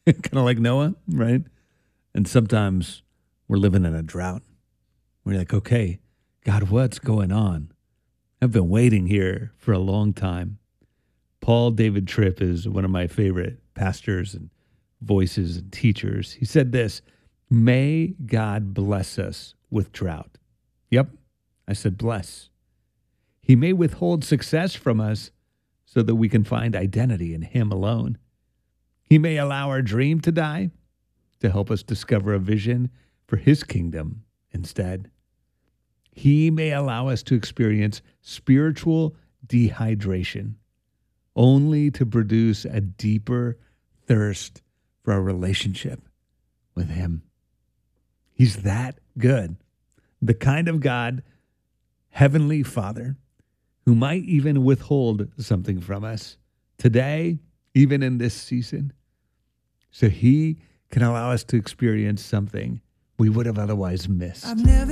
kind of like Noah, right? And sometimes we're living in a drought. We're like, okay, God, what's going on? I've been waiting here for a long time. Paul David Tripp is one of my favorite pastors and voices and teachers. He said this, may God bless us with drought. Yep, I said bless. He may withhold success from us so that we can find identity in him alone. He may allow our dream to die to help us discover a vision for his kingdom instead. He may allow us to experience spiritual dehydration only to produce a deeper thirst for a relationship with him. He's that good. The kind of God, Heavenly Father, who might even withhold something from us today, even in this season, so he can allow us to experience something we would have otherwise missed.